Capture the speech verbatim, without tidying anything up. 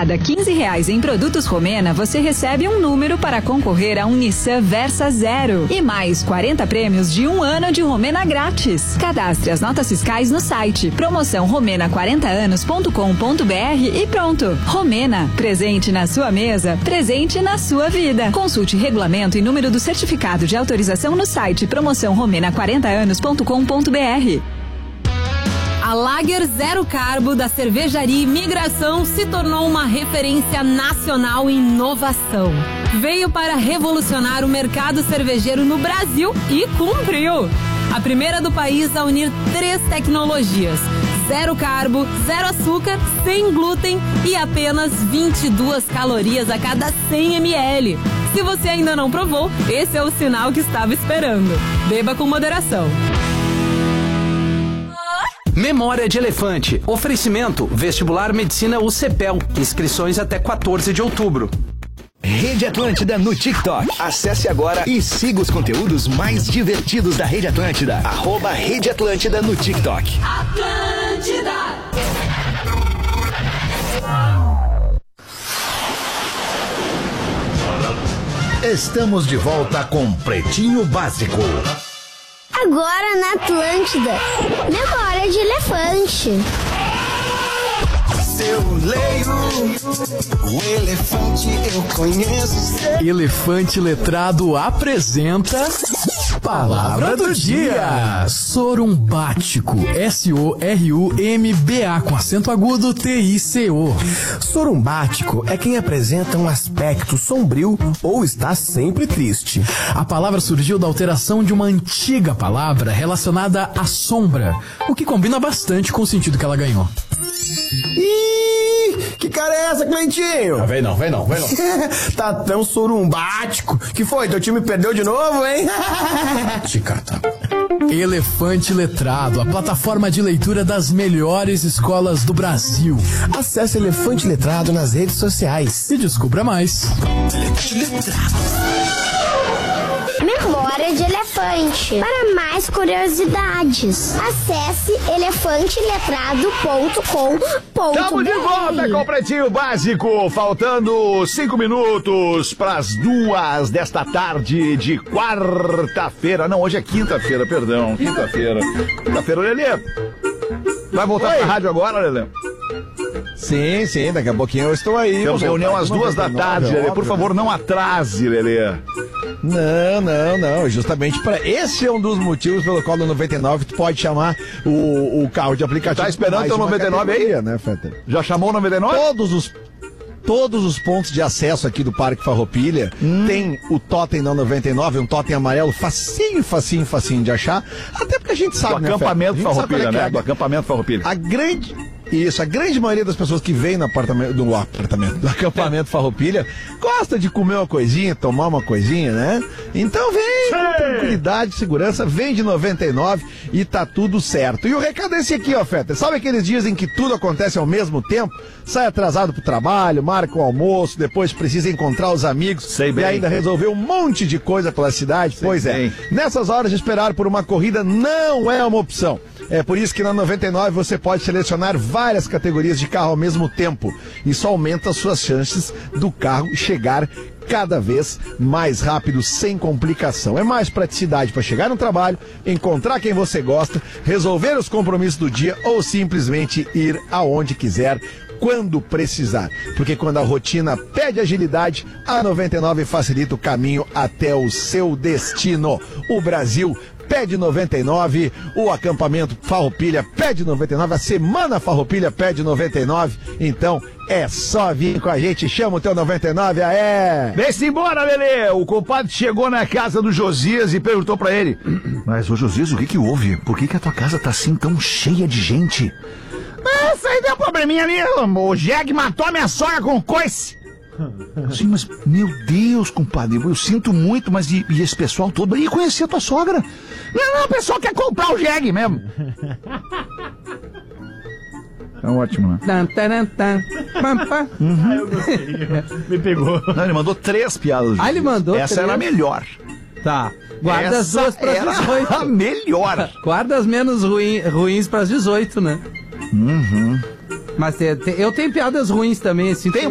cada quinze reais em produtos Romena, você recebe um número para concorrer a um Nissan Versa Zero e mais quarenta prêmios de um ano de Romena grátis. Cadastre as notas fiscais no site promoção romena quarenta anos ponto com ponto br e pronto. Romena, presente na sua mesa, presente na sua vida. Consulte regulamento e número do certificado de autorização no site promoção romena quarenta anos ponto com ponto br. A Lager Zero Carbo da cervejaria Imigração se tornou uma referência nacional em inovação. Veio para revolucionar o mercado cervejeiro no Brasil e cumpriu. A primeira do país a unir três tecnologias: zero carbo, zero açúcar, sem glúten e apenas vinte e duas calorias a cada cem mililitros. Se você ainda não provou, esse é o sinal que estava esperando. Beba com moderação. Memória de Elefante. Oferecimento Vestibular Medicina U C P E L. Inscrições até quatorze de outubro. Rede Atlântida no TikTok. Acesse agora e siga os conteúdos mais divertidos da Rede Atlântida. Arroba Rede Atlântida no TikTok. Atlântida. Estamos de volta com Pretinho Básico. Agora na Atlântida, Memória de Elefante. Eu leio o elefante, eu conheço. Elefante Letrado apresenta Palavra do Dia. Sorumbático. S O R U M B A com acento agudo T I C O. Sorumbático é quem apresenta um aspecto sombrio ou está sempre triste. A palavra surgiu da alteração de uma antiga palavra relacionada à sombra, o que combina bastante com o sentido que ela ganhou. Ih, que cara é essa, Cleitinho? Não, vem não, vem não, vem não. Tá tão sorumbático. Que foi? Teu time perdeu de novo, hein? Chicata. Elefante Letrado, a plataforma de leitura das melhores escolas do Brasil. Acesse Elefante Letrado nas redes sociais e descubra mais. Elefante Letrado. Memória de Elefante. Para mais curiosidades, acesse elefante letrado ponto com ponto br. Estamos de volta com o Pretinho Básico, faltando cinco minutos para as duas desta tarde de quarta-feira. Não, hoje é quinta-feira, perdão, quinta-feira. Quinta-feira, Lelê. Vai voltar Oi. pra rádio agora, Lelê? Sim, sim, daqui a pouquinho eu estou aí. Temos reunião às duas da tarde, Lelê. Por favor, não atrase, Lelê. Não, não, não. Justamente para esse é um dos motivos pelo qual no noventa e nove tu pode chamar o, o carro de aplicativo. Tá esperando o noventa e nove aí? Né, Fetter? Já chamou o noventa e nove? Todos os Todos os pontos de acesso aqui do Parque Farroupilha hum. tem o totem da noventa e nove, um totem amarelo, facinho, facinho, facinho de achar. Até porque a gente sabe, do né, acampamento Farroupilha, né? É do acampamento Farroupilha. A grande... Isso, a grande maioria das pessoas que vem no apartamento, do apartamento, do acampamento Farroupilha, gosta de comer uma coisinha, tomar uma coisinha, né? Então vem com tranquilidade, segurança, vem de noventa e nove e tá tudo certo. E o recado é esse aqui, ó, Feta. Sabe aqueles dias em que tudo acontece ao mesmo tempo? Sai atrasado pro trabalho, marca o almoço, depois precisa encontrar os amigos Sei e bem. ainda resolver um monte de coisa pela cidade? Sei pois bem. é. Nessas horas de esperar por uma corrida não é uma opção. É por isso que na noventa e nove você pode selecionar várias categorias de carro ao mesmo tempo. Isso aumenta as suas chances do carro chegar cada vez mais rápido, sem complicação. É mais praticidade para chegar no trabalho, encontrar quem você gosta, resolver os compromissos do dia ou simplesmente ir aonde quiser, quando precisar. Porque quando a rotina pede agilidade, a noventa e nove facilita o caminho até o seu destino. O Brasil pede noventa e nove, o acampamento Farroupilha pede noventa e nove, a semana Farroupilha pede noventa e nove. Então é só vir com a gente, chama o teu noventa e nove, aé! Vem-se embora, Lelê! O compadre chegou na casa do Josias e perguntou pra ele: mas, ô Josias, o que que houve? Por que que a tua casa tá assim tão cheia de gente? Ah, isso aí deu um probleminha ali, o Jeg matou a minha sogra com coice. Sim, mas, meu Deus, compadre, eu sinto muito, mas e, e esse pessoal todo aí conhecia a tua sogra? Não, não, o pessoal quer comprar o Jeg mesmo. É ótimo, né? Tan, tan, tan, pam, pam. Uhum. Ah, eu gostei. Me pegou. Não, ele mandou três piadas. Ah, ele mandou Essa três? era a melhor. Tá. Guarda Essa as duas para era dezoito. a melhor. Guarda as menos ruim, ruins para dezoito, né? Uhum. Mas te, te, eu tenho piadas ruins também, assim. Tem